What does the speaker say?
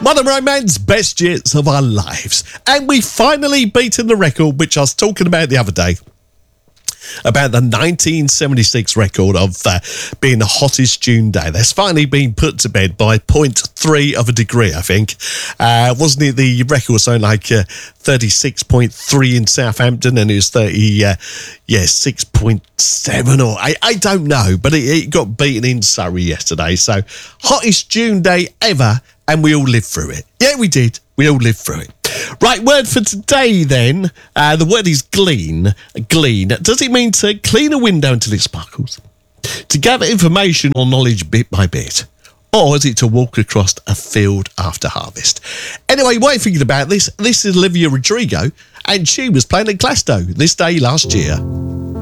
Modern Romance, best years of our lives. And we finally beaten the record, which I was talking about the other day, about the 1976 record of being the hottest June day. That's finally been put to bed by 0.3 of a degree, I think. Wasn't it the record was something like 36.3 in Southampton, and it was 6.7 or I don't know, but it got beaten in Surrey yesterday. So hottest June day ever, and we all lived through it. Yeah, we did. We all lived through it. Right, word for today then. The word is glean. Glean. Does it mean to clean a window until it sparkles? To gather information or knowledge bit by bit? Or is it to walk across a field after harvest? Anyway, what are you thinking about this? This is Olivia Rodrigo, and she was playing at Glasgow this day last year.